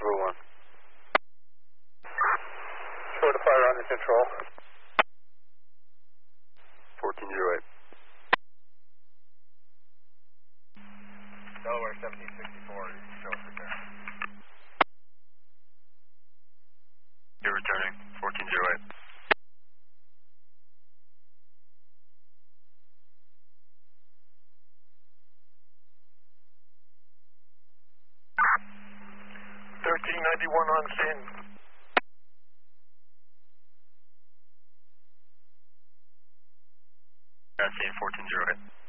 1. Short of fire under control. 1408. Delaware 1764, show for there. You're returning, 1408. On scene. On scene 1408.